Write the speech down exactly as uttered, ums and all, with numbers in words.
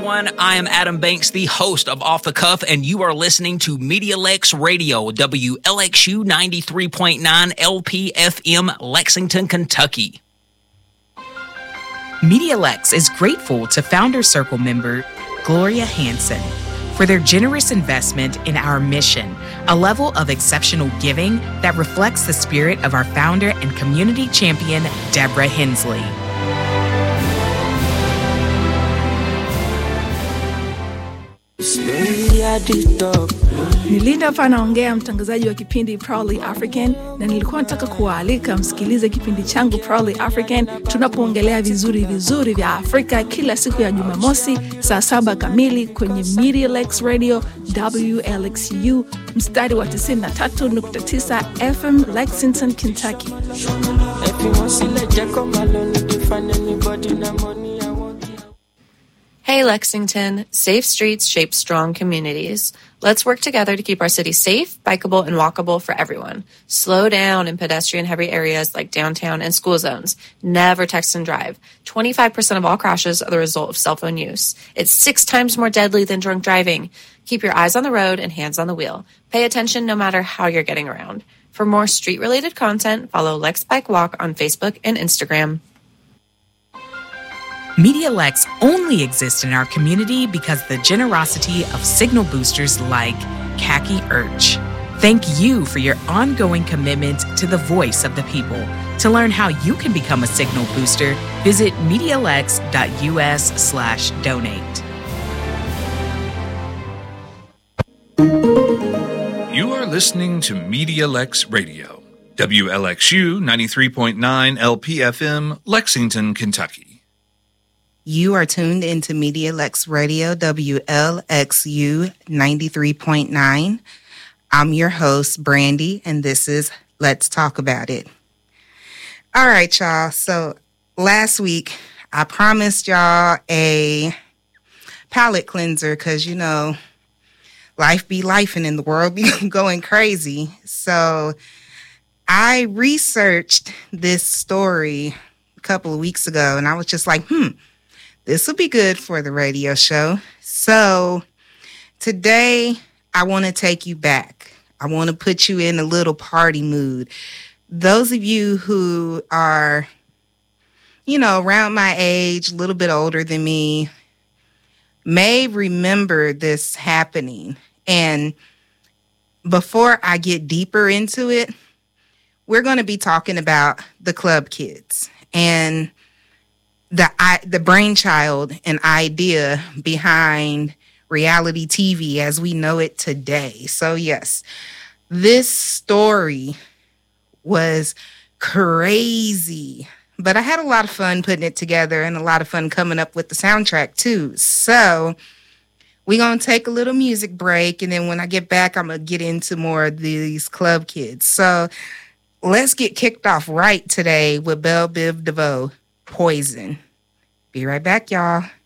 everyone. I am Adam Banks, the host of Off the Cuff, and you are listening to MediaLex Radio, W L X U ninety-three point nine L P F M, Lexington, Kentucky. MediaLex is grateful to Founder Circle member Gloria Hansen for their generous investment in our mission, a level of exceptional giving that reflects the spirit of our founder and community champion, Deborah Hensley. Nilinda hapa naongea, mtangazaji wa kipindi Proudly African, na nilikuwa nataka kuwaalika msikilize kipindi changu Proudly African tunapoongelea vizuri vizuri vya Afrika kila siku ya Jumamosi saa saba kamili kwenye MediaLex Radio W L X U mstari wa tisini na tatu nukta tisa F M Lexington, Kentucky. Hey Lexington, safe streets shape strong communities. Let's work together to keep our city safe, bikeable, and walkable for everyone. Slow down in pedestrian-heavy areas like downtown and school zones. Never text and drive. twenty-five percent of all crashes are the result of cell phone use. It's six times more deadly than drunk driving. Keep your eyes on the road and hands on the wheel. Pay attention no matter how you're getting around. For more street-related content, follow Lex Bike Walk on Facebook and Instagram. MediaLex only exists in our community because of the generosity of signal boosters like Khaki Urch. Thank you for your ongoing commitment to the voice of the people. To learn how you can become a signal booster, visit MediaLex.us slash donate. You are listening to MediaLex Radio, W L X U ninety-three point nine L P F M, Lexington, Kentucky. You are tuned into MediaLex Radio, W L X U ninety-three point nine. I'm your host, Brandy, and this is Let's Talk About It. All right, y'all. So last week, I promised y'all a palate cleanser because, you know, life be lifing and the world be going crazy. So I researched this story a couple of weeks ago, and I was just like, hmm, this will be good for the radio show. So today, I want to take you back. I want to put you in a little party mood. Those of you who are, you know, around my age, a little bit older than me, may remember this happening. And before I get deeper into it, we're going to be talking about the Club Kids and the I, the brainchild and idea behind reality T V as we know it today. So yes, this story was crazy, but I had a lot of fun putting it together and a lot of fun coming up with the soundtrack too. So we're going to take a little music break, and then when I get back, I'm going to get into more of these Club Kids. So let's get kicked off right today with Belle Biv DeVoe, Poison. Be right back, y'all.